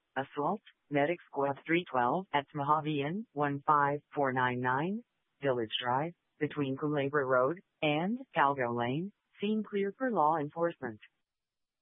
Assault, Medic Squad 312 at Mojave 15499, Village Drive, between Culebra Road and Calgo Lane, scene clear for law enforcement.